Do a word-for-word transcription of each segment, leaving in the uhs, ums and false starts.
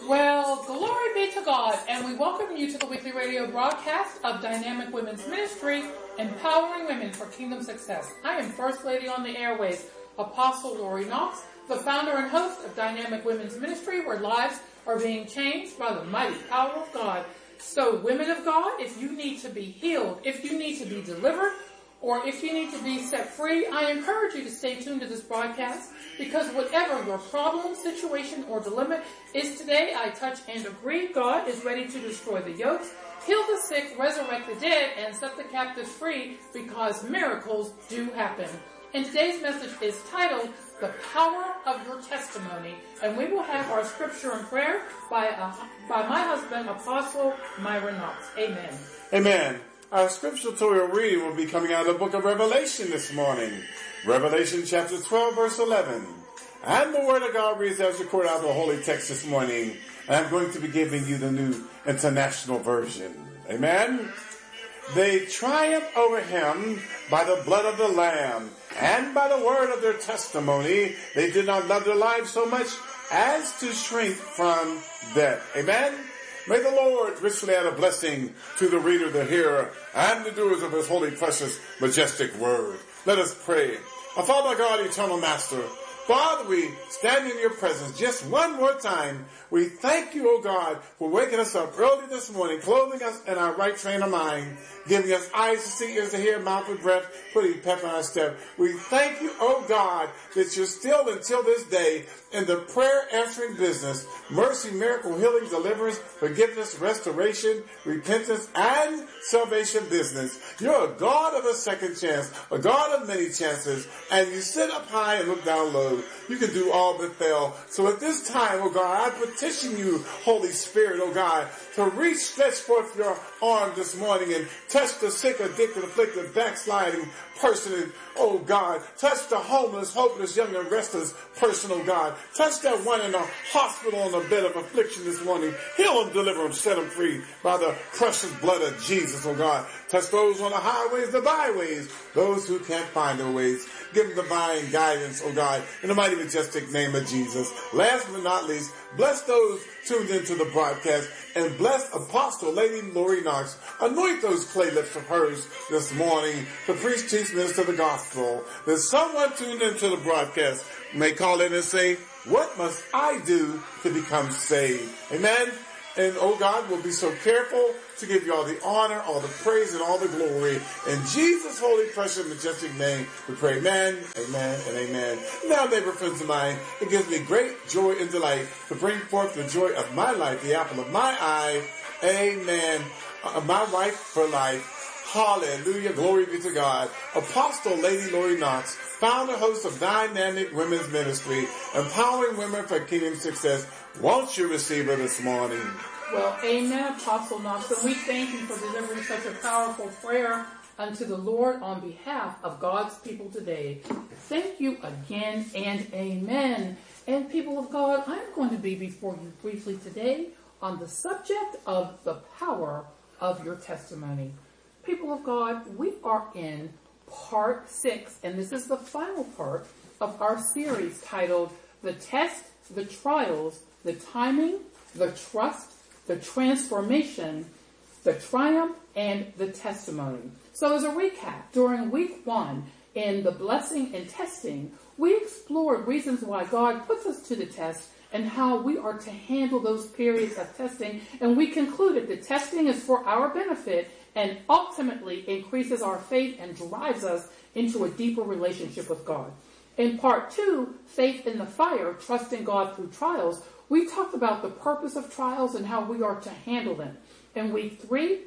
Well, glory be to God, and we welcome you to the weekly radio broadcast of Dynamic Women's Ministry, Empowering Women for Kingdom Success. I am First Lady on the airways, Apostle Lori Knox, the founder and host of Dynamic Women's Ministry, where lives are being changed by the mighty power of God. So, women of God, if you need to be healed, if you need to be delivered, or if you need to be set free, I encourage you to stay tuned to this broadcast, because whatever your problem, situation, or dilemma is today, I touch and agree. God is ready to destroy the yokes, heal the sick, resurrect the dead, and set the captives free, because miracles do happen. And today's message is titled, The Power of Your Testimony. And we will have our scripture and prayer by, uh, by my husband, Apostle Myra Knox. Amen. Amen. Our scriptural reading will be coming out of the book of Revelation this morning. Revelation chapter twelve, verse eleven. And the word of God reads as recorded out of the holy text this morning. And I'm going to be giving you the New International Version. Amen. They triumphed over him by the blood of the Lamb and by the word of their testimony. They did not love their lives so much as to shrink from death. Amen. May the Lord richly add a blessing to the reader, the hearer, and the doers of his holy, precious, majestic word. Let us pray. Our Father God, eternal Master, Father, we stand in your presence just one more time. We thank you, O God, for waking us up early this morning, clothing us in our right frame of mind, giving us eyes to see, ears to hear, mouth to breath, putting pep in our step. We thank you, O God, that you're still until this day in the prayer answering business, mercy, miracle, healing, deliverance, forgiveness, restoration, repentance, and salvation business. You're a God of a second chance, a God of many chances, and you sit up high and look down low. You can do all but fail. So at this time, oh God, I petition you, Holy Spirit, oh God, to reach, stretch forth your arm this morning and touch the sick, addicted, afflicted, backsliding person. And, oh God, touch the homeless, hopeless, young and restless person, oh God. Touch that one in the hospital on the bed of affliction this morning. Heal them, deliver them, set them free by the precious blood of Jesus, oh God. Touch those on the highways, the byways, those who can't find their ways. Give them divine guidance, oh God, in the mighty majestic name of Jesus. Last but not least, bless those tuned into the broadcast, and bless Apostle Lady Lori Knox. Anoint those clay lips of hers this morning to preach, teach, minister the gospel. That someone tuned into the broadcast may call in and say, what must I do to become saved? Amen. And, oh God, we'll be so careful to give you all the honor, all the praise, and all the glory. In Jesus' holy, precious, majestic name, we pray amen, amen, and amen. Now, neighbor friends of mine, it gives me great joy and delight to bring forth the joy of my life, the apple of my eye. Amen. Uh, my wife for life. Hallelujah. Glory be to God. Apostle Lady Lori Knox, founder, host of Dynamic Women's Ministry, empowering women for kingdom success. Won't you receive her this morning? Well, amen, Apostle Knox. And we thank you for delivering such a powerful prayer unto the Lord on behalf of God's people today. Thank you again and amen. And people of God, I'm going to be before you briefly today on the subject of the power of your testimony. People of God, we are in part six, and this is the final part of our series titled The Test, the Trials, the Timing, the Trust, the Transformation, the Triumph, and the Testimony. So as a recap, during week one in the blessing and testing, we explored reasons why God puts us to the test and how we are to handle those periods of testing. And we concluded that testing is for our benefit and ultimately increases our faith and drives us into a deeper relationship with God. In part two, Faith in the Fire, Trusting God Through Trials, we talked about the purpose of trials and how we are to handle them. In week three,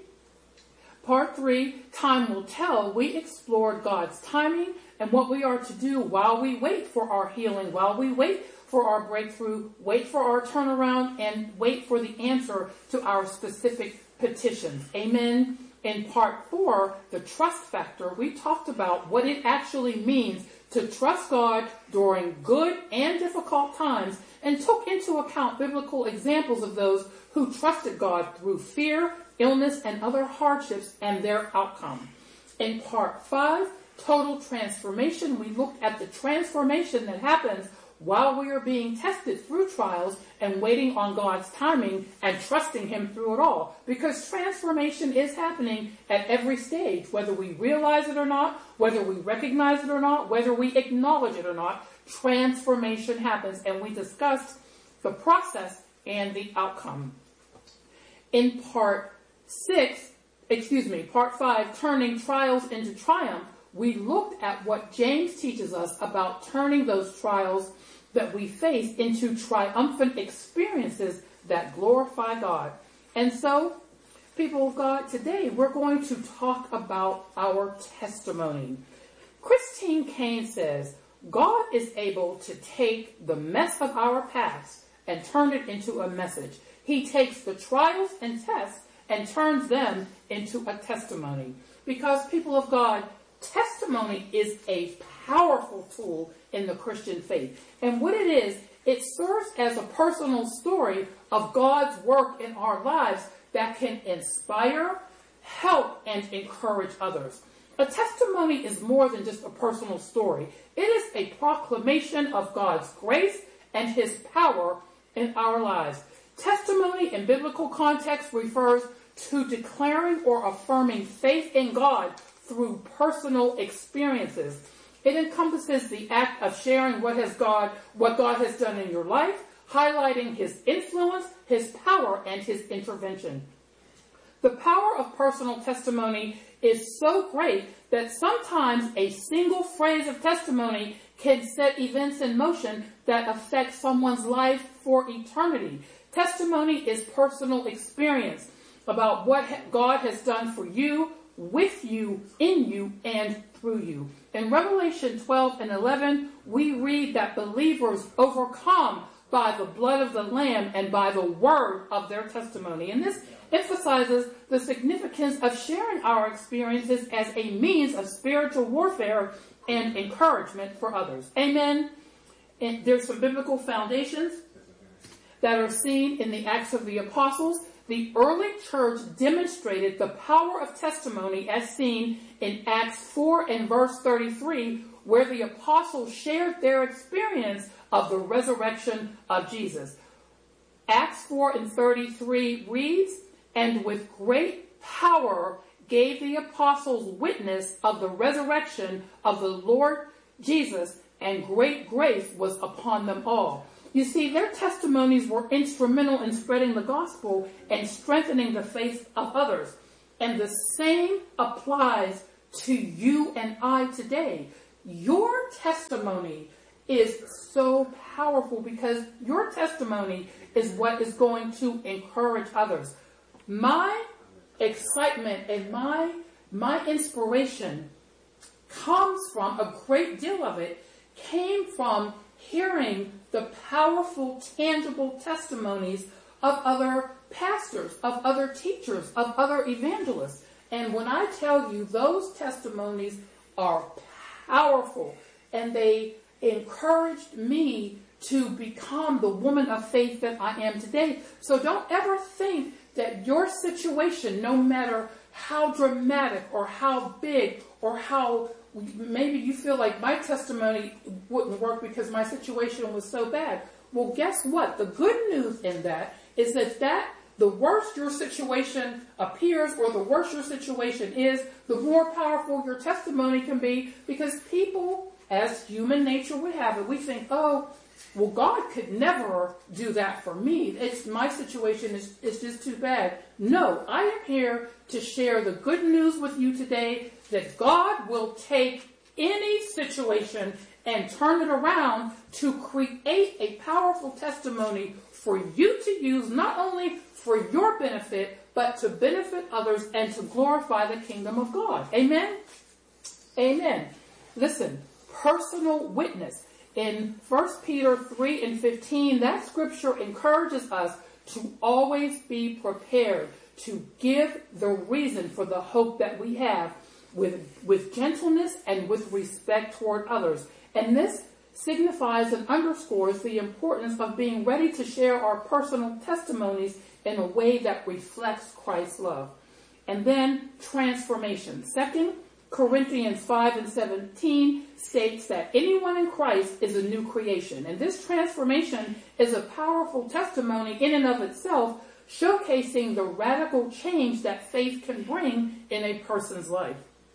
part three, Time Will Tell, we explored God's timing and what we are to do while we wait for our healing, while we wait for our breakthrough, wait for our turnaround, and wait for the answer to our specific petitions. Amen. In part four, the trust factor, we talked about what it actually means to trust God during good and difficult times, and took into account biblical examples of those who trusted God through fear, illness, and other hardships and their outcome. In part five, total transformation, we looked at the transformation that happens while we are being tested through trials and waiting on God's timing and trusting him through it all. Because transformation is happening at every stage, whether we realize it or not, whether we recognize it or not, whether we acknowledge it or not, transformation happens. And we discussed the process and the outcome. In part six, excuse me, part five, turning trials into triumph, we looked at what James teaches us about turning those trials that we face into triumphant experiences that glorify God. And so, people of God, today we're going to talk about our testimony. Christine Caine says, God is able to take the mess of our past and turn it into a message. He takes the trials and tests and turns them into a testimony. Because, people of God, testimony is a powerful tool in the Christian faith. And what it is, it serves as a personal story of God's work in our lives that can inspire, help, and encourage others. A testimony is more than just a personal story. It is a proclamation of God's grace and his power in our lives. Testimony in biblical context refers to declaring or affirming faith in God through personal experiences. It encompasses the act of sharing what has God, what God has done in your life, highlighting his influence, his power, and his intervention. The power of personal testimony is so great that sometimes a single phrase of testimony can set events in motion that affect someone's life for eternity. Testimony is personal experience about what God has done for you, with you, in you, and through you. In Revelation twelve and eleven, we read that believers overcome by the blood of the Lamb and by the word of their testimony. And this emphasizes the significance of sharing our experiences as a means of spiritual warfare and encouragement for others. Amen. And there's some biblical foundations that are seen in the Acts of the Apostles. The early church demonstrated the power of testimony as seen in Acts four and verse thirty-three, where the apostles shared their experience of the resurrection of Jesus. Acts four and thirty-three reads, "And with great power gave the apostles witness of the resurrection of the Lord Jesus, and great grace was upon them all." You see, their testimonies were instrumental in spreading the gospel and strengthening the faith of others. And the same applies to you and I today. Your testimony is so powerful because your testimony is what is going to encourage others. My excitement and my, my inspiration comes from, a great deal of it came from hearing the powerful, tangible testimonies of other pastors, of other teachers, of other evangelists. And when I tell you those testimonies are powerful and they encouraged me to become the woman of faith that I am today. So don't ever think that your situation, no matter how dramatic or how big or how maybe you feel like my testimony wouldn't work because my situation was so bad. Well, guess what? The good news in that is that, that the worse your situation appears or the worse your situation is, the more powerful your testimony can be, because people, as human nature would have it, we think, oh, well, God could never do that for me. It's my situation is it's just too bad. No, I am here to share the good news with you today that God will take any situation and turn it around to create a powerful testimony for you to use, not only for your benefit, but to benefit others and to glorify the kingdom of God. Amen? Amen. Listen, personal witness. In First Peter three and fifteen, that scripture encourages us to always be prepared to give the reason for the hope that we have with, with gentleness and with respect toward others. And this signifies and underscores the importance of being ready to share our personal testimonies in a way that reflects Christ's love. And then transformation. Second, Corinthians five and seventeen states that anyone in Christ is a new creation. And this transformation is a powerful testimony in and of itself, showcasing the radical change that faith can bring in a person's life.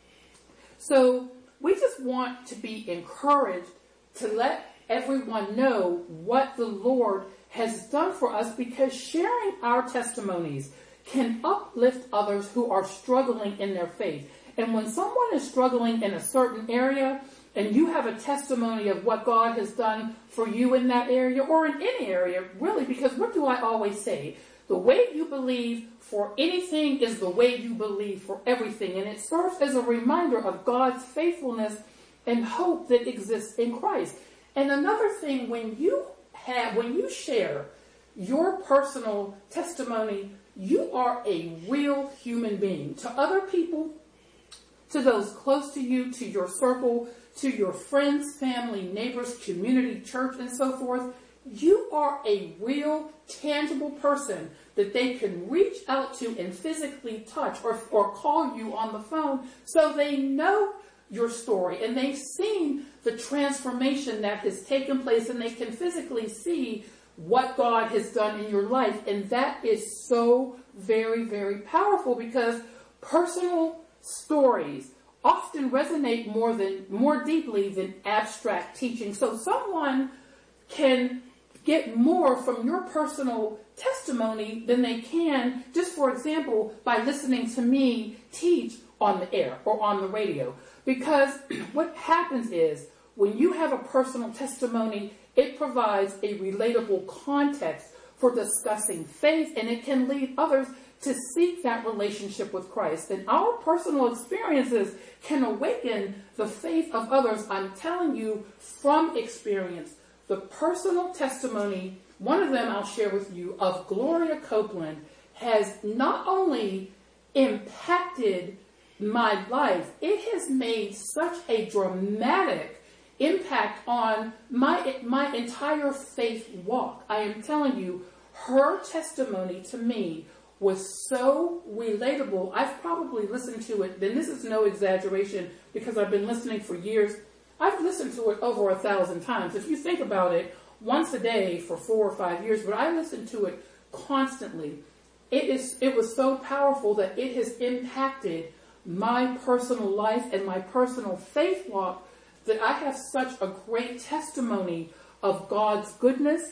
So we just want to be encouraged to let everyone know what the Lord has done for us, because sharing our testimonies can uplift others who are struggling in their faith. And when someone is struggling in a certain area and you have a testimony of what God has done for you in that area, or in any area, really, because what do I always say? The way you believe for anything is the way you believe for everything. And it serves as a reminder of God's faithfulness and hope that exists in Christ. And another thing, when you have, when you share your personal testimony, you are a real human being. To other people, to those close to you, to your circle, to your friends, family, neighbors, community, church, and so forth, you are a real, tangible person that they can reach out to and physically touch, or, or call you on the phone, so they know your story and they've seen the transformation that has taken place, and they can physically see what God has done in your life. And that is so very, very powerful, because personal stories often resonate more than more deeply than abstract teaching. So someone can get more from your personal testimony than they can, just for example, by listening to me teach on the air or on the radio. Because what happens is, when you have a personal testimony, it provides a relatable context for discussing faith, and it can lead others to seek that relationship with Christ. And our personal experiences can awaken the faith of others. I'm telling you from experience, the personal testimony, one of them I'll share with you, of Gloria Copeland, has not only impacted my life, it has made such a dramatic impact on my my entire faith walk. I am telling you, her testimony to me was so relatable. I've probably listened to it, and this is no exaggeration because I've been listening for years. I've listened to it over a thousand times. If you think about it, once a day for four or five years, but I listened to it constantly. It is it was so powerful that it has impacted my personal life and my personal faith walk, that I have such a great testimony of God's goodness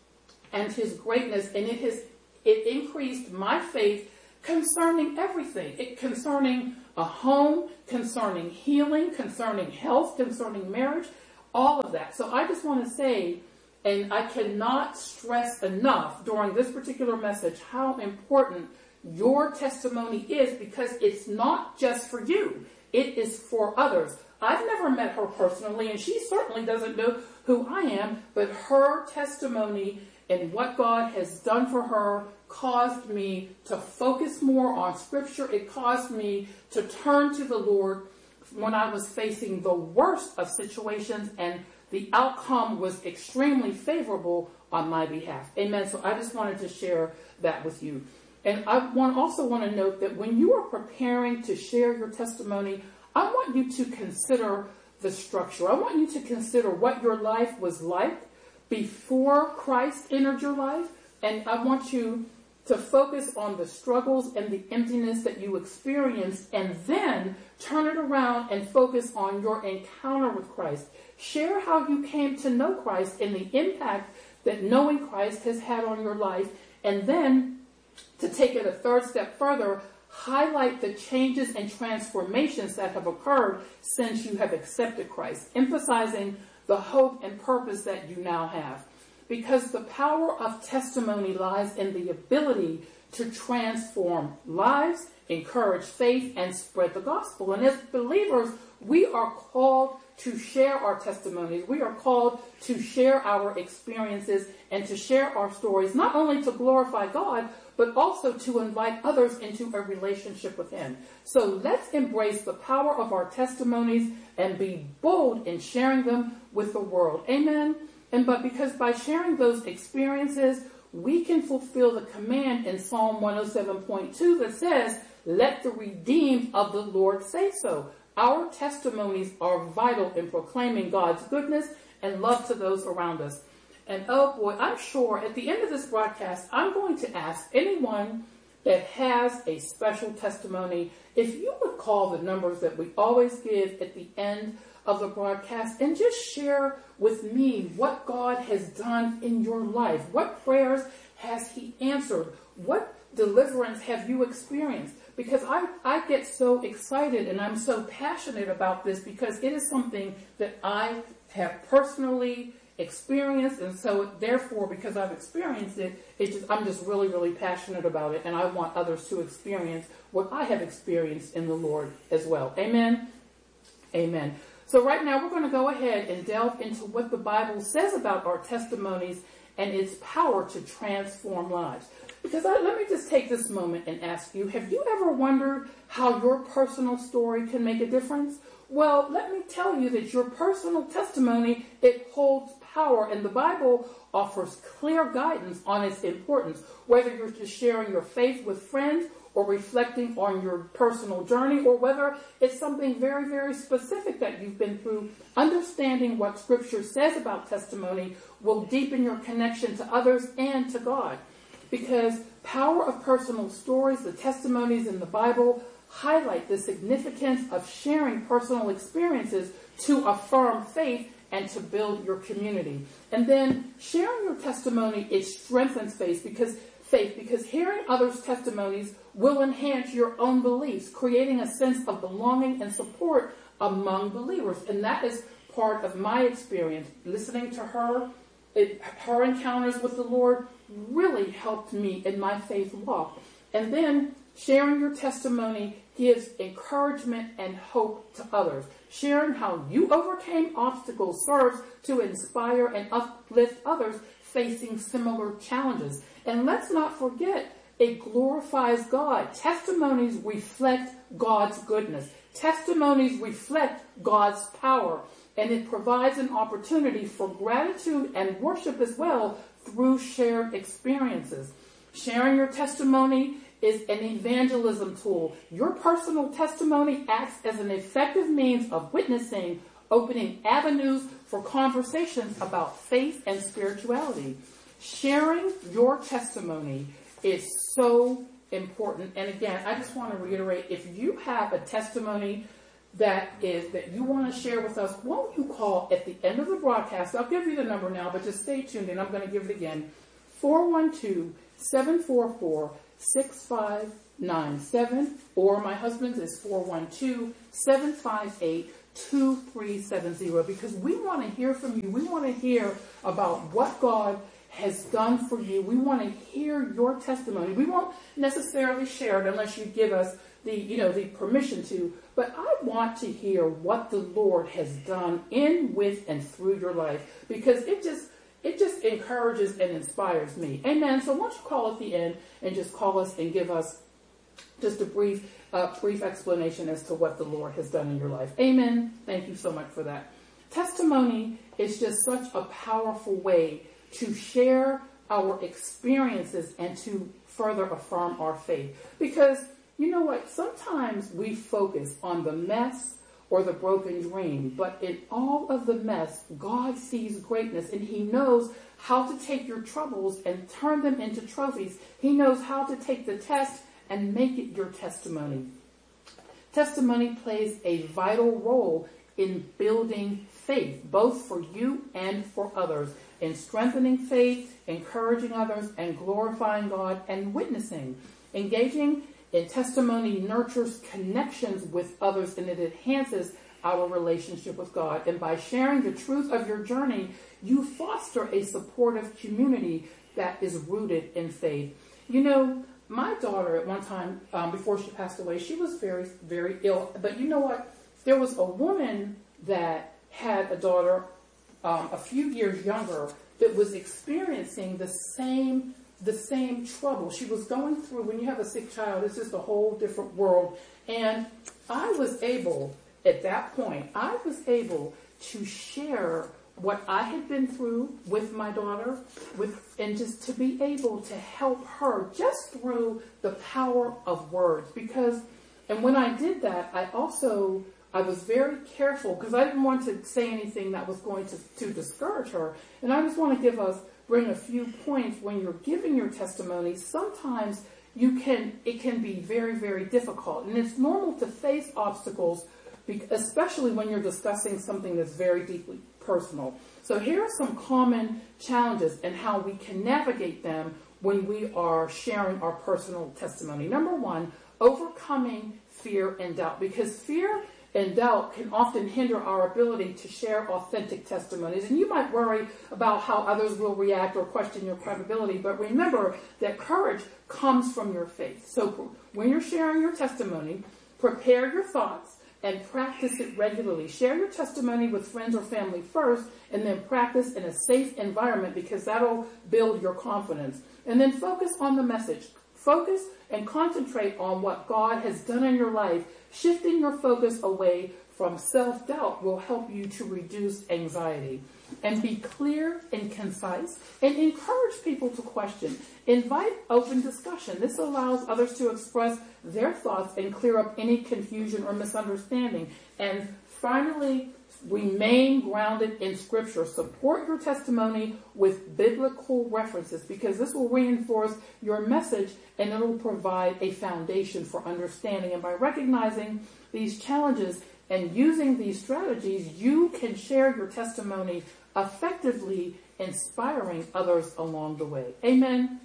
and his greatness, and it has it increased my faith concerning everything. It concerning a home, concerning healing, concerning health, concerning marriage, all of that. So I just want to say, and I cannot stress enough during this particular message, how important your testimony is, because it's not just for you. It is for others. I've never met her personally, and she certainly doesn't know who I am, but her testimony and what God has done for her caused me to focus more on Scripture. It caused me to turn to the Lord when I was facing the worst of situations, and the outcome was extremely favorable on my behalf. Amen. So I just wanted to share that with you. And I want, also want to note that when you are preparing to share your testimony, I want you to consider the structure. I want you to consider what your life was like before Christ entered your life. And I want you to focus on the struggles and the emptiness that you experienced, and then turn it around and focus on your encounter with Christ. Share how you came to know Christ and the impact that knowing Christ has had on your life. And then, to take it a third step further, highlight the changes and transformations that have occurred since you have accepted Christ, emphasizing the hope and purpose that you now have. Because the power of testimony lies in the ability to transform lives, encourage faith, and spread the gospel. And as believers, we are called to share our testimonies. We are called to share our experiences and to share our stories, not only to glorify God, but also to invite others into a relationship with him. So let's embrace the power of our testimonies and be bold in sharing them with the world. Amen. And but because by sharing those experiences, we can fulfill the command in Psalm one oh seven point two that says, "Let the redeemed of the Lord say so." Our testimonies are vital in proclaiming God's goodness and love to those around us. And oh boy, I'm sure at the end of this broadcast, I'm going to ask anyone that has a special testimony, if you would call the numbers that we always give at the end of the broadcast and just share with me what God has done in your life. What prayers has He answered? What deliverance have you experienced? Because I, I get so excited and I'm so passionate about this because it is something that I have personally experienced, and so therefore, because I've experienced it, it just, I'm just really, really passionate about it, and I want others to experience what I have experienced in the Lord as well. Amen? Amen. So right now we're going to go ahead and delve into what the Bible says about our testimonies and its power to transform lives. Because I, let me just take this moment and ask you, have you ever wondered how your personal story can make a difference? Well, let me tell you that your personal testimony, it holds power, and the Bible offers clear guidance on its importance, whether you're just sharing your faith with friends or reflecting on your personal journey, or whether it's something very, very specific that you've been through. Understanding what Scripture says about testimony will deepen your connection to others and to God. Because power of personal stories, the testimonies in the Bible, highlight the significance of sharing personal experiences to affirm faith and to build your community. And then sharing your testimony, it strengthens faith because faith, because hearing others' testimonies will enhance your own beliefs, creating a sense of belonging and support among believers. And that is part of my experience. Listening to her, it, her encounters with the Lord really helped me in my faith walk. And then sharing your testimony gives encouragement and hope to others. Sharing how you overcame obstacles serves to inspire and uplift others facing similar challenges. And let's not forget, it glorifies God. Testimonies reflect God's goodness. Testimonies reflect God's power. And it provides an opportunity for gratitude and worship as well through shared experiences. Sharing your testimony is an evangelism tool. Your personal testimony acts as an effective means of witnessing, opening avenues for conversations about faith and spirituality. Sharing your testimony is so important. And again, I just want to reiterate, if you have a testimony that is that you want to share with us, won't you call at the end of the broadcast? I'll give you the number now, but just stay tuned and I'm going to give it again. four one two, seven four four, six five nine seven, or my husband's is four one two, seven five eight, two three seven zero, because we want to hear from you. We want to hear about what God has done for you. We want to hear your testimony. We won't necessarily share it unless you give us the, you know, the permission to, but I want to hear what the Lord has done in, with, and through your life, because it just It just encourages and inspires me. Amen. So why don't you call at the end and just call us and give us just a brief, uh, brief explanation as to what the Lord has done in your life. Amen. Thank you so much for that. Testimony is just such a powerful way to share our experiences and to further affirm our faith. Because you know what? Sometimes we focus on the mess or the broken dream, but in all of the mess, God sees greatness, and He knows how to take your troubles and turn them into trophies. He knows how to take the test and make it your testimony. Testimony plays a vital role in building faith, both for you and for others, in strengthening faith, encouraging others, and glorifying God and witnessing. Engaging in testimony nurtures connections with others, and it enhances our relationship with God. And by sharing the truth of your journey, you foster a supportive community that is rooted in faith. You know, my daughter at one time, um, before she passed away, she was very, very ill. But you know what? There was a woman that had a daughter um, a few years younger that was experiencing the same the same trouble. She was going through, when you have a sick child, it's just a whole different world. And I was able, at that point, I was able to share what I had been through with my daughter, with, and just to be able to help her just through the power of words. Because, and when I did that, I also I was very careful because I didn't want to say anything that was going to, to discourage her. And I just want to give us, bring a few points when you're giving your testimony. Sometimes you can, it can be very, very difficult. And it's normal to face obstacles, especially when you're discussing something that's very deeply personal. So here are some common challenges and how we can navigate them when we are sharing our personal testimony. Number one, overcoming fear and doubt, because fear and doubt can often hinder our ability to share authentic testimonies. And you might worry about how others will react or question your credibility, but remember that courage comes from your faith. So when you're sharing your testimony, prepare your thoughts and practice it regularly. Share your testimony with friends or family first, and then practice in a safe environment, because that'll build your confidence. And then focus on the message. Focus and concentrate on what God has done in your life. Shifting your focus away from self-doubt will help you to reduce anxiety. And be clear and concise, and encourage people to question. Invite open discussion. This allows others to express their thoughts and clear up any confusion or misunderstanding. And finally, remain grounded in Scripture. Support your testimony with biblical references, because this will reinforce your message and it will provide a foundation for understanding. And by recognizing these challenges and using these strategies, you can share your testimony effectively, inspiring others along the way. Amen.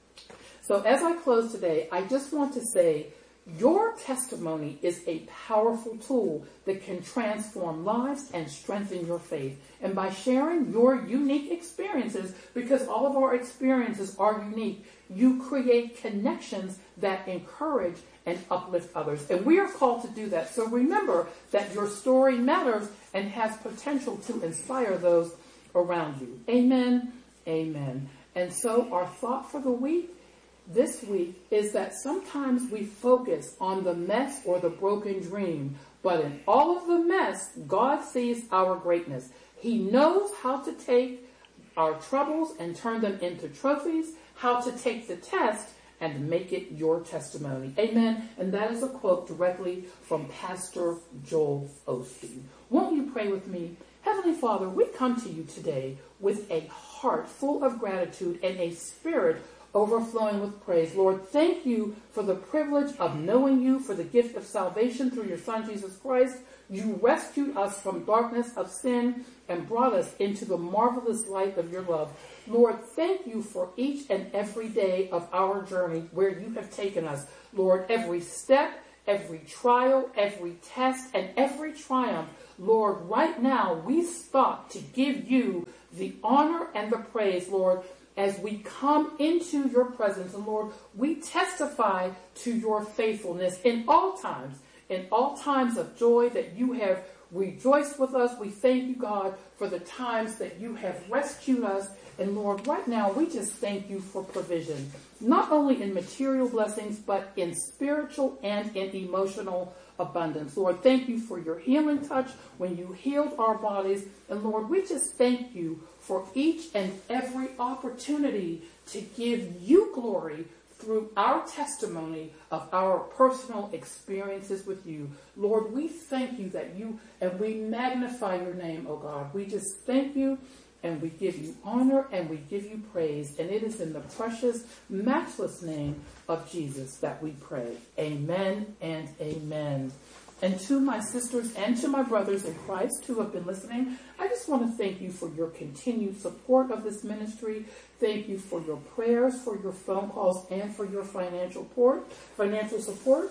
So as I close today, I just want to say, your testimony is a powerful tool that can transform lives and strengthen your faith. And by sharing your unique experiences, because all of our experiences are unique, you create connections that encourage and uplift others. And we are called to do that. So remember that your story matters and has potential to inspire those around you. Amen. Amen. And so our thought for the week this week is that sometimes we focus on the mess or the broken dream, but in all of the mess, God sees our greatness. He knows how to take our troubles and turn them into trophies, how to take the test and make it your testimony. Amen. And that is a quote directly from Pastor Joel Osteen. Won't you pray with me? Heavenly Father, we come to you today with a heart full of gratitude and a spirit overflowing with praise. Lord, thank you for the privilege of knowing you, for the gift of salvation through your Son, Jesus Christ. You rescued us from darkness of sin and brought us into the marvelous light of your love. Lord, thank you for each and every day of our journey where you have taken us. Lord, every step, every trial, every test, and every triumph. Lord, right now we stop to give you the honor and the praise, Lord, as we come into your presence. And Lord, we testify to your faithfulness in all times, in all times of joy that you have rejoiced with us. We thank you, God, for the times that you have rescued us. And Lord, right now, we just thank you for provision, not only in material blessings, but in spiritual and in emotional abundance. Lord, thank you for your healing touch when you healed our bodies. And Lord, we just thank you for each and every opportunity to give you glory through our testimony of our personal experiences with you. Lord, we thank you that you, and we magnify your name, oh God. We just thank you, and we give you honor, and we give you praise. And it is in the precious, matchless name of Jesus that we pray. Amen and amen. And to my sisters and to my brothers in Christ who have been listening, I just want to thank you for your continued support of this ministry. Thank you for your prayers, for your phone calls, and for your financial support. Financial support.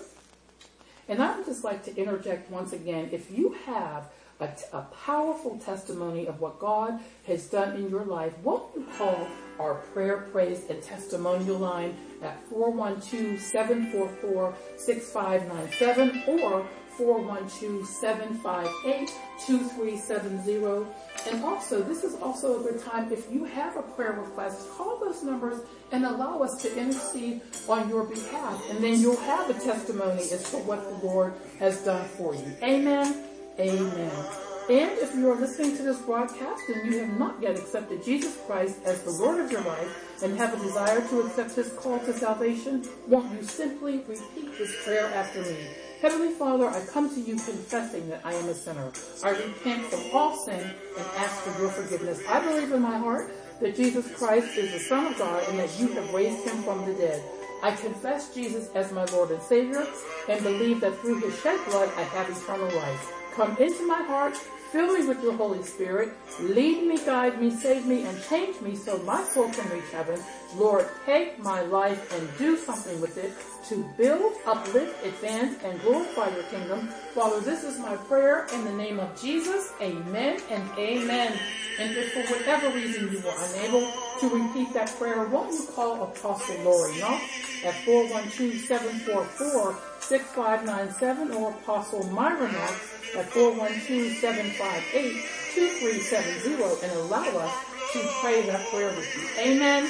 And I would just like to interject once again, if you have a, a powerful testimony of what God has done in your life, won't you call our prayer, praise, and testimonial line at four one two, seven four four, six five nine seven or four one two, seven five eight, two three seven zero. And also, this is also a good time, if you have a prayer request, call those numbers and allow us to intercede on your behalf. And then you'll have a testimony as to what the Lord has done for you. Amen. Amen. And if you are listening to this broadcast and you have not yet accepted Jesus Christ as the Lord of your life and have a desire to accept his call to salvation, won't you simply repeat this prayer after me? Heavenly Father, I come to you confessing that I am a sinner. I repent from all sin and ask for your forgiveness. I believe in my heart that Jesus Christ is the Son of God and that you have raised him from the dead. I confess Jesus as my Lord and Savior and believe that through his shed blood I have eternal life. Come into my heart, fill me with your Holy Spirit, lead me, guide me, save me, and change me so my soul can reach heaven. Lord, take my life and do something with it to build, uplift, advance, and glorify your kingdom. Father, this is my prayer in the name of Jesus. Amen and amen. And if for whatever reason you were unable to repeat that prayer, won't you call Apostle Lori Knox at four one two, seven four four, six five nine seven or Apostle Myra Knox at four one two, seven five eight, two three seven zero and allow us to pray that prayer with you. Amen.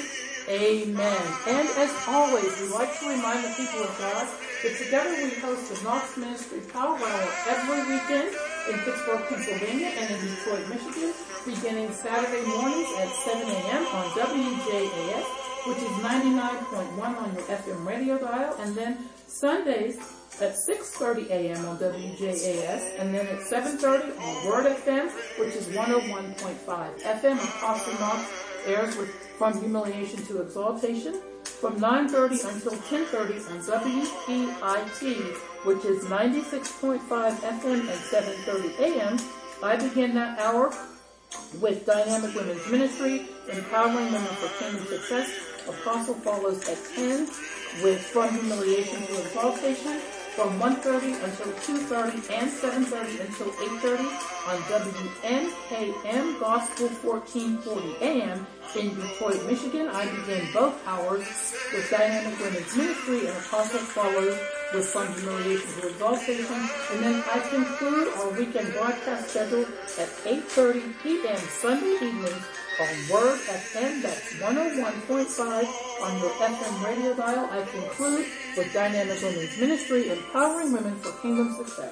Amen. And as always, we like to remind the people of God that together we host the Knox Ministry Power Hour every weekend in Pittsburgh, Pennsylvania and in Detroit, Michigan, beginning Saturday mornings at seven a.m. on W J A S, which is ninety-nine point one on your F M radio dial, and then Sundays at six thirty a.m. on W J A S, and then at seven thirty on Word F M, which is one oh one point five F M. Apostle Knox airs with From Humiliation to Exaltation from nine thirty until ten thirty on W P I T, which is ninety-six point five F M and seven thirty a.m. I begin that hour with Dynamic Women's Ministry, empowering women for kingdom success. Apostle follows at ten with From Humiliation to Exaltation from one thirty until two thirty and seven thirty until eight thirty on W N K M Gospel fourteen forty A M in Detroit, Michigan. I begin both hours with Dynamic Women's Ministry, and Apostle follows with From Humiliation to Exaltation. And then I conclude our weekend broadcast schedule at eight thirty p.m. Sunday evenings on Word F M, that's one oh one point five on your F M radio dial. I conclude with Dynamic Women's Ministry, empowering women for kingdom success.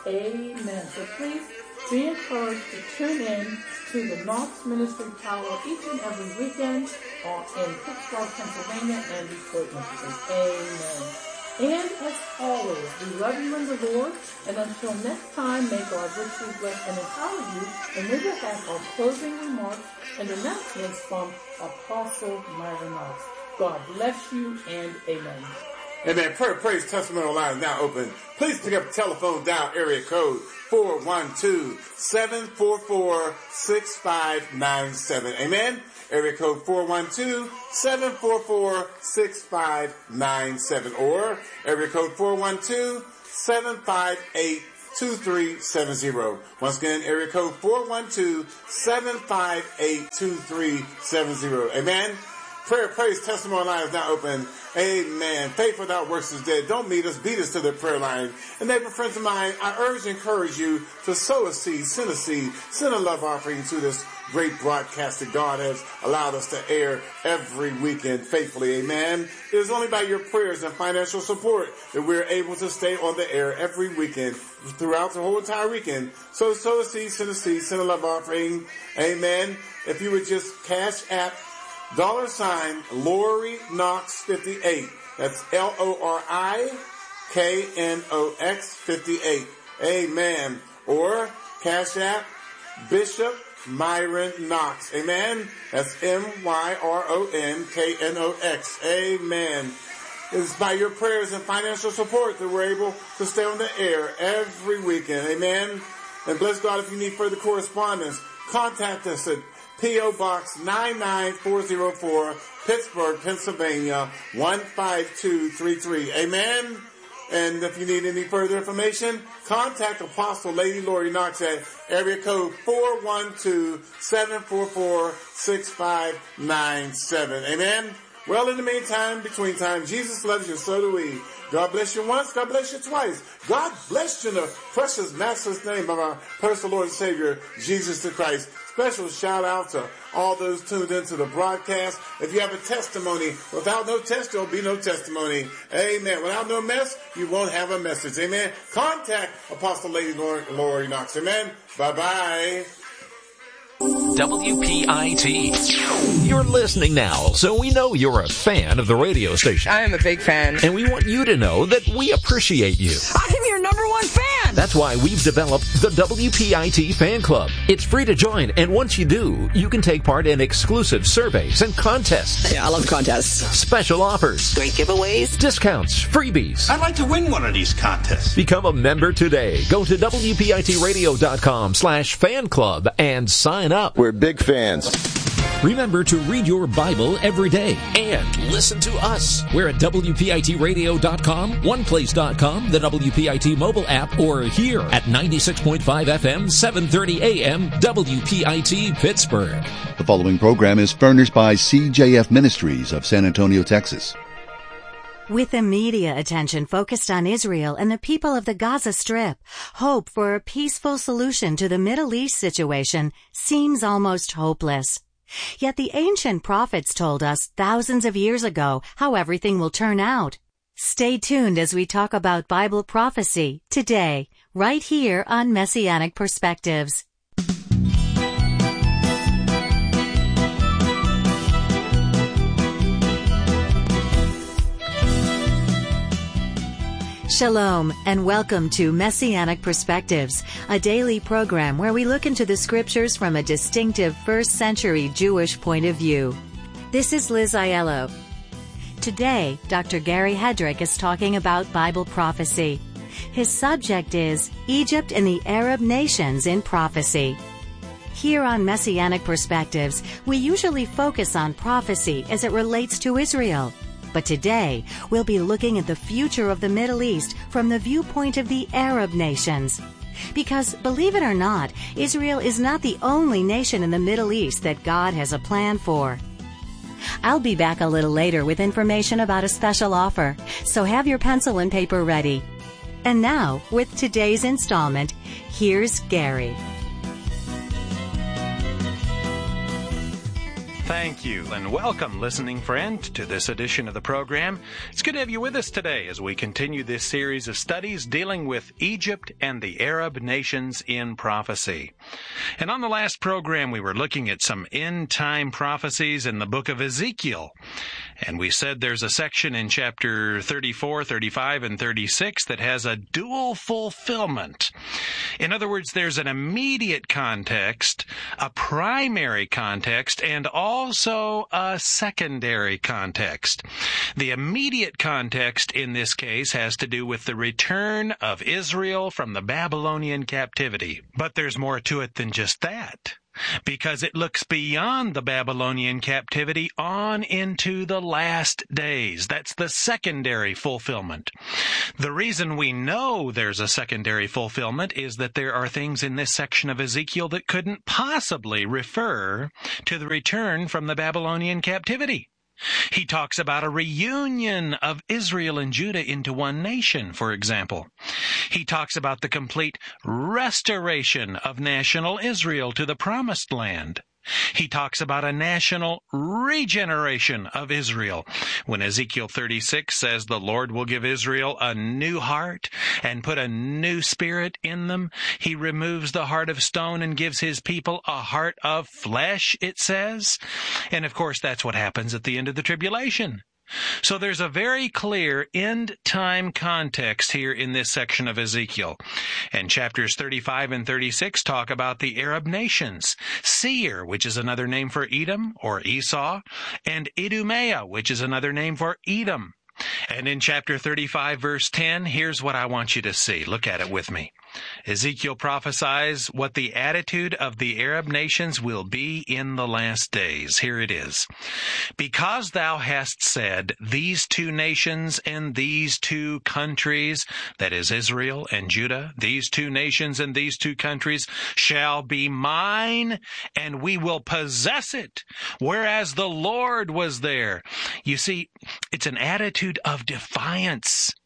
Amen. So please be encouraged to tune in to the Knox Ministry Power each and every weekend uh, in Pittsburgh, Pennsylvania and Detroit, Michigan. Amen. And as always, we love you in the Lord. And until next time, may God richly bless and empower you. And we will have our closing remarks and announcements from Apostle Myra Knox. God bless you and amen. Amen. Prayer, praise, testimonial line is now open. Please pick up the telephone, dial area code four one two, seven four four, six five nine seven. Amen. Area code four one two, seven four four, six five nine seven or area code four one two, seven five eight, two three seven zero. Once again, area code four one two, seven five eight, two three seven zero. Amen. Prayer, praise, testimony line is now open. Amen. Faith without works is dead. Don't meet us, beat us to the prayer line. And neighbor friends of mine, I urge and encourage you to sow a seed, send a seed, send a love offering to this great broadcast that God has allowed us to air every weekend faithfully. Amen. It is only by your prayers and financial support that we're able to stay on the air every weekend throughout the whole entire weekend. So sow a seed, send a seed, send a love offering. Amen. If you would just cash app dollar sign Lori Knox fifty-eight. That's L O R I K N O X fifty-eight. Amen. Or cash app Bishop Myron Knox. Amen. That's M Y R O N K N O X. Amen. It's by your prayers and financial support that we're able to stay on the air every weekend. Amen. And bless God, if you need further correspondence, contact us at P O. Box nine nine four oh four, Pittsburgh, Pennsylvania, one five two three three. Amen. And if you need any further information, contact Apostle Lady Lori Knox at area code four one two, seven four four, six five nine seven. Amen. Well, in the meantime, between time, Jesus loves you, so do we. God bless you once, God bless you twice. God bless you in the precious, matchless name of our personal Lord and Savior, Jesus the Christ. special shout out to all those tuned into the broadcast. If you have a testimony, without no test, there'll be no testimony. Amen. Without no mess, you won't have a message. Amen. Contact Apostle Lady Lori, Lori Knox. Amen. Bye-bye. W P I T. You're listening now, so we know you're a fan of the radio station. I am a big fan. And we want you to know that we appreciate you. I'm your number one fan! That's why we've developed the W P I T Fan Club. It's free to join, and once you do, you can take part in exclusive surveys and contests. Yeah, I love contests. Special offers. Great giveaways. Discounts. Freebies. I'd like to win one of these contests. Become a member today. Go to W P I T radio dot com slash fan club and sign up. We're big fans. Remember to read your Bible every day and listen to us. We're at W P I T radio dot com, one place dot com, the W P I T mobile app, or here at ninety-six point five F M, seven thirty A M, W P I T Pittsburgh. The following program is furnished by C J F Ministries of San Antonio, Texas. With the media attention focused on Israel and the people of the Gaza Strip, hope for a peaceful solution to the Middle East situation seems almost hopeless. Yet the ancient prophets told us thousands of years ago how everything will turn out. Stay tuned as we talk about Bible prophecy today, right here on Messianic Perspectives. Shalom, and welcome to Messianic Perspectives, a daily program where we look into the scriptures from a distinctive first century Jewish point of view. This is Liz Aiello. Today, Doctor Gary Hedrick is talking about Bible prophecy. His subject is Egypt and the Arab Nations in Prophecy. Here on Messianic Perspectives, we usually focus on prophecy as it relates to Israel. But today, we'll be looking at the future of the Middle East from the viewpoint of the Arab nations. Because, believe it or not, Israel is not the only nation in the Middle East that God has a plan for. I'll be back a little later with information about a special offer, so have your pencil and paper ready. And now, with today's installment, here's Gary. Thank you, and welcome, listening friend, to this edition of the program. It's good to have you with us today as we continue this series of studies dealing with Egypt and the Arab nations in prophecy. And on the last program, we were looking at some end-time prophecies in the book of Ezekiel. And we said there's a section in chapter thirty-four, thirty-five, and thirty-six that has a dual fulfillment. In other words, there's an immediate context, a primary context, and also a secondary context. The immediate context in this case has to do with the return of Israel from the Babylonian captivity. But there's more to it than just that, because it looks beyond the Babylonian captivity on into the last days. That's the secondary fulfillment. The reason we know there's a secondary fulfillment is that there are things in this section of Ezekiel that couldn't possibly refer to the return from the Babylonian captivity. He talks about a reunion of Israel and Judah into one nation, for example. He talks about the complete restoration of national Israel to the promised land. He talks about a national regeneration of Israel. When Ezekiel thirty-six says the Lord will give Israel a new heart and put a new spirit in them, he removes the heart of stone and gives his people a heart of flesh, it says. And of course, that's what happens at the end of the tribulation. So there's a very clear end-time context here in this section of Ezekiel. And chapters thirty-five and thirty-six talk about the Arab nations, Seir, which is another name for Edom or Esau, and Idumea, which is another name for Edom. And in chapter thirty-five, verse ten, here's what I want you to see. Look at it with me. Ezekiel prophesies what the attitude of the Arab nations will be in the last days. Here it is. Because thou hast said, these two nations and these two countries, that is Israel and Judah, these two nations and these two countries shall be mine, and we will possess it, whereas the Lord was there. You see, it's an attitude of defiance.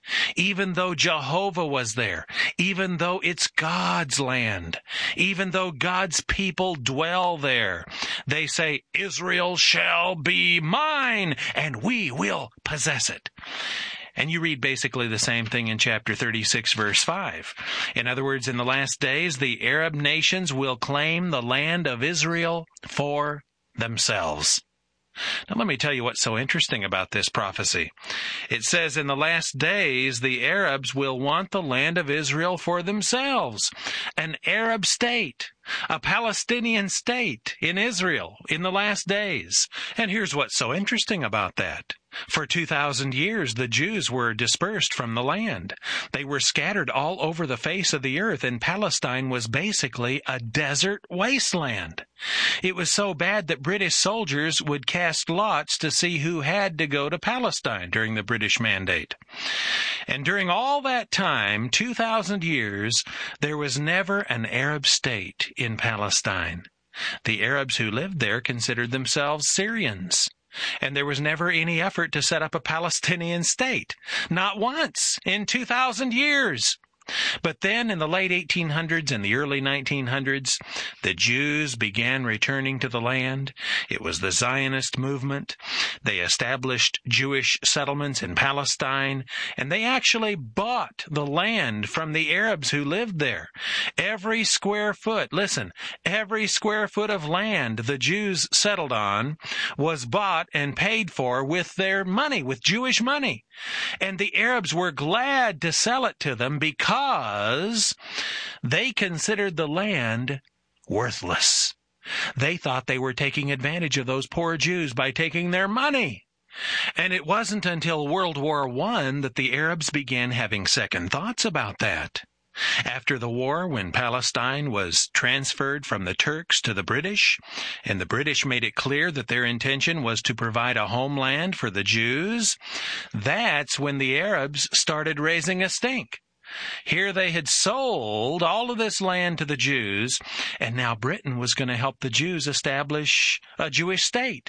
even though Jehovah was there, even though it's God's land, even though God's people dwell there. They say, Israel shall be mine, and we will possess it. And you read basically the same thing in chapter thirty-six, verse five. In other words, in the last days, the Arab nations will claim the land of Israel for themselves. Now let me tell you what's so interesting about this prophecy. It says in the last days, the Arabs will want the land of Israel for themselves. An Arab state, a Palestinian state in Israel in the last days. And here's what's so interesting about that. For two thousand years, the Jews were dispersed from the land. They were scattered all over the face of the earth, and Palestine was basically a desert wasteland. It was so bad that British soldiers would cast lots to see who had to go to Palestine during the British Mandate. And during all that time, two thousand years, there was never an Arab state in Palestine. The Arabs who lived there considered themselves Syrians. And there was never any effort to set up a Palestinian state. Not once in two thousand years. But then in the late eighteen hundreds and the early nineteen hundreds, the Jews began returning to the land. It was the Zionist movement. They established Jewish settlements in Palestine, and they actually bought the land from the Arabs who lived there. Every square foot, listen, every square foot of land the Jews settled on was bought and paid for with their money, with Jewish money. And the Arabs were glad to sell it to them because Because they considered the land worthless. They thought they were taking advantage of those poor Jews by taking their money. And it wasn't until World War One that the Arabs began having second thoughts about that. After the war, when Palestine was transferred from the Turks to the British, and the British made it clear that their intention was to provide a homeland for the Jews, that's when the Arabs started raising a stink. Here they had sold all of this land to the Jews, and now Britain was going to help the Jews establish a Jewish state.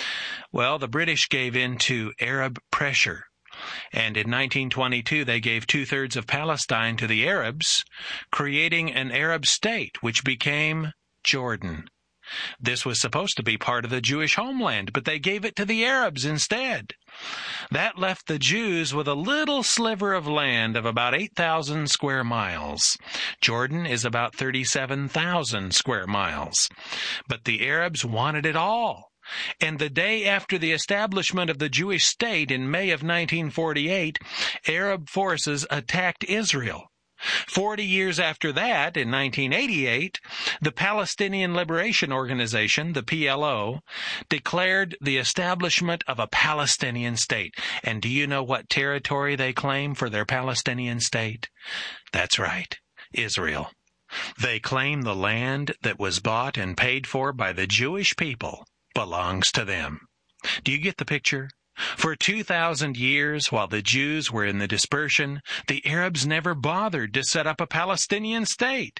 Well, the British gave in to Arab pressure, and in nineteen twenty-two they gave two-thirds of Palestine to the Arabs, creating an Arab state, which became Jordan. This was supposed to be part of the Jewish homeland, but they gave it to the Arabs instead. That left the Jews with a little sliver of land of about eight thousand square miles. Jordan is about thirty-seven thousand square miles. But the Arabs wanted it all. And the day after the establishment of the Jewish state in May of nineteen forty-eight, Arab forces attacked Israel. Forty years after that, in nineteen eighty-eight, the Palestinian Liberation Organization, the P L O, declared the establishment of a Palestinian state. And do you know what territory they claim for their Palestinian state? That's right, Israel. They claim the land that was bought and paid for by the Jewish people belongs to them. Do you get the picture? For two thousand years, while the Jews were in the dispersion, the Arabs never bothered to set up a Palestinian state.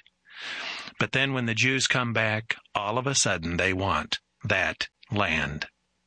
But then when the Jews come back, all of a sudden they want that land.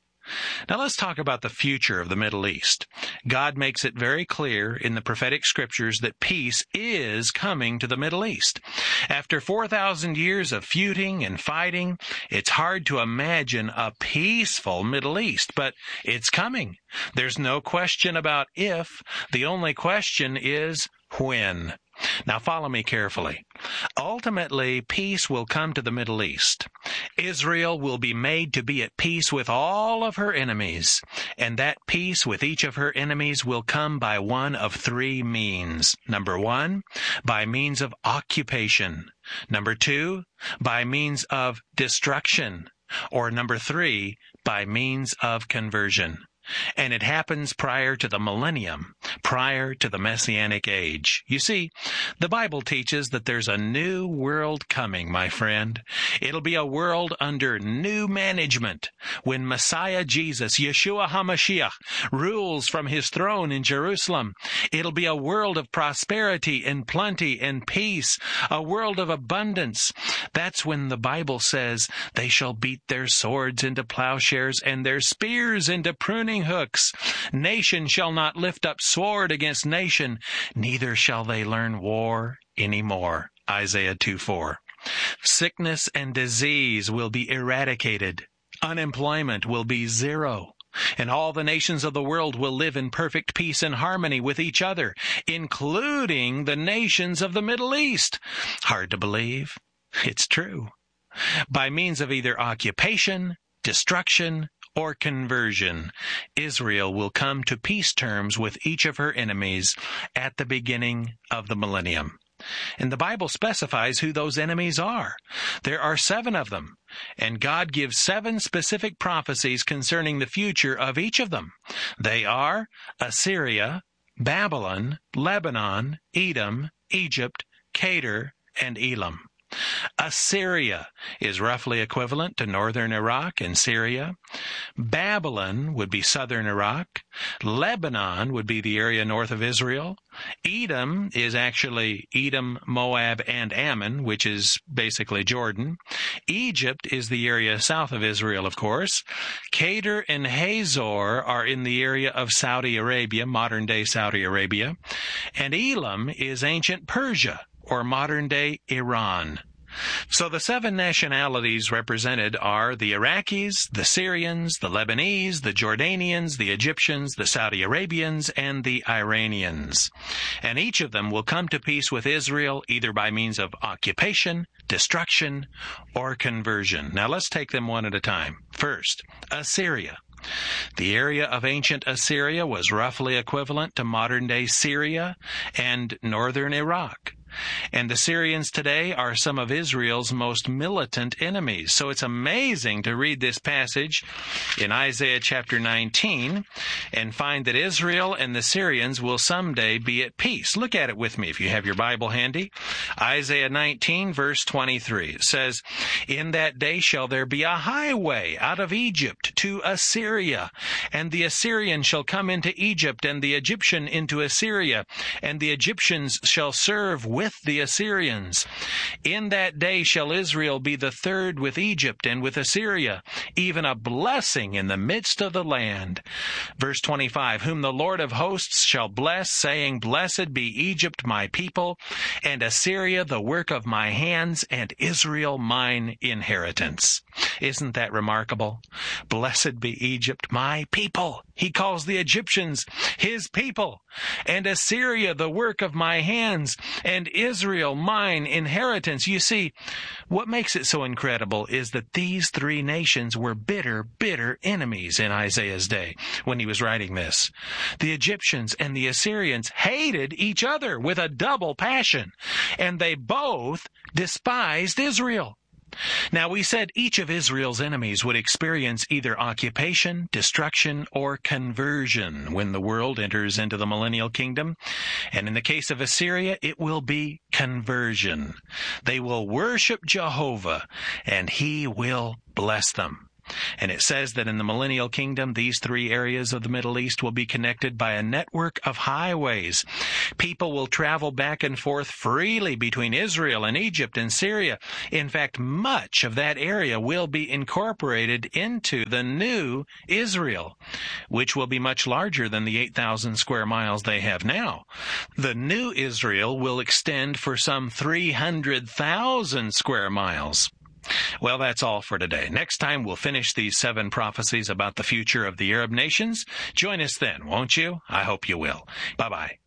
Now let's talk about the future of the Middle East. God makes it very clear in the prophetic scriptures that peace is coming to the Middle East. After four thousand years of feuding and fighting, it's hard to imagine a peaceful Middle East, but it's coming. There's no question about if. The only question is when. Now follow me carefully. Ultimately, peace will come to the Middle East. Israel will be made to be at peace with all of her enemies, and that peace with each of her enemies will come by one of three means. Number one, by means of occupation. Number two, by means of destruction. Or number three, by means of conversion. And it happens prior to the millennium, prior to the Messianic age. You see, the Bible teaches that there's a new world coming, my friend. It'll be a world under new management when Messiah Jesus, Yeshua HaMashiach, rules from his throne in Jerusalem. It'll be a world of prosperity and plenty and peace, a world of abundance. That's when the Bible says they shall beat their swords into plowshares and their spears into pruning pruning hooks. Nation shall not lift up sword against nation, neither shall they learn war any more. Isaiah two four. Sickness and disease will be eradicated. Unemployment will be zero. And all the nations of the world will live in perfect peace and harmony with each other, including the nations of the Middle East. Hard to believe? It's true. By means of either occupation, destruction, or conversion, Israel will come to peace terms with each of her enemies at the beginning of the millennium. And the Bible specifies who those enemies are. There are seven of them, and God gives seven specific prophecies concerning the future of each of them. They are Assyria, Babylon, Lebanon, Edom, Egypt, Kedar, and Elam. Assyria is roughly equivalent to northern Iraq and Syria. Babylon would be southern Iraq. Lebanon would be the area north of Israel. Edom is actually Edom, Moab, and Ammon, which is basically Jordan. Egypt is the area south of Israel, of course. Kedar and Hazor are in the area of Saudi Arabia, modern-day Saudi Arabia. And Elam is ancient Persia, or modern-day Iran. So the seven nationalities represented are the Iraqis, the Syrians, the Lebanese, the Jordanians, the Egyptians, the Saudi Arabians, and the Iranians. And each of them will come to peace with Israel either by means of occupation, destruction, or conversion. Now let's take them one at a time. First, Assyria. The area of ancient Assyria was roughly equivalent to modern-day Syria and northern Iraq. And the Syrians today are some of Israel's most militant enemies. So it's amazing to read this passage in Isaiah chapter nineteen and find that Israel and the Syrians will someday be at peace. Look at it with me if you have your Bible handy. Isaiah nineteen, verse twenty-three. It says, "In that day shall there be a highway out of Egypt to Assyria, and the Assyrian shall come into Egypt, and the Egyptian into Assyria, and the Egyptians shall serve with the Assyrians. In that day shall Israel be the third with Egypt and with Assyria, even a blessing in the midst of the land." Verse twenty-five, "Whom the Lord of hosts shall bless, saying, Blessed be Egypt my people, and Assyria the work of my hands, and Israel mine inheritance." Isn't that remarkable? Blessed be Egypt my people. He calls the Egyptians his people, and Assyria the work of my hands, and Israel mine inheritance. You see, what makes it so incredible is that these three nations were bitter, bitter enemies in Isaiah's day when he was writing this. The Egyptians and the Assyrians hated each other with a double passion, and they both despised Israel. Now, we said each of Israel's enemies would experience either occupation, destruction, or conversion when the world enters into the millennial kingdom. And in the case of Assyria, it will be conversion. They will worship Jehovah, and he will bless them. And it says that in the millennial kingdom, these three areas of the Middle East will be connected by a network of highways. People will travel back and forth freely between Israel and Egypt and Syria. In fact, much of that area will be incorporated into the new Israel, which will be much larger than the eight thousand square miles they have now. The new Israel will extend for some three hundred thousand square miles. Well, that's all for today. Next time, we'll finish these seven prophecies about the future of the Arab nations. Join us then, won't you? I hope you will. Bye-bye.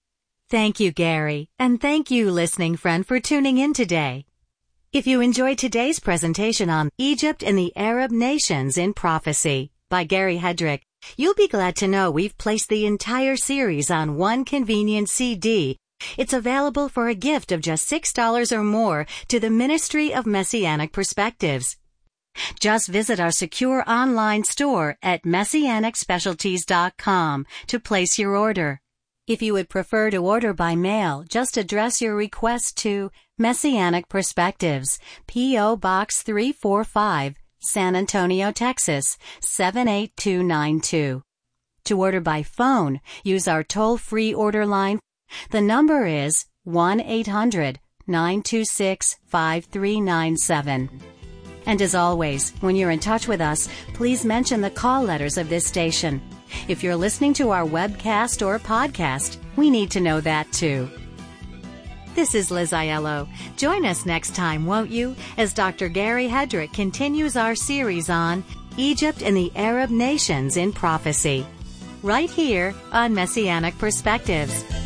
Thank you, Gary. And thank you, listening friend, for tuning in today. If you enjoyed today's presentation on Egypt and the Arab Nations in Prophecy by Gary Hedrick, you'll be glad to know we've placed the entire series on one convenient C D. It's available for a gift of just six dollars or more to the Ministry of Messianic Perspectives. Just visit our secure online store at messianic specialties dot com to place your order. If you would prefer to order by mail, just address your request to Messianic Perspectives, P O. Box three forty-five, San Antonio, Texas, seven eight two nine two. To order by phone, use our toll-free order line. The number is one eight hundred nine two six five three nine seven. And as always, when you're in touch with us, please mention the call letters of this station. If you're listening to our webcast or podcast, we need to know that too. This is Liz Aiello. Join us next time, won't you, as Doctor Gary Hedrick continues our series on Egypt and the Arab Nations in Prophecy, right here on Messianic Perspectives.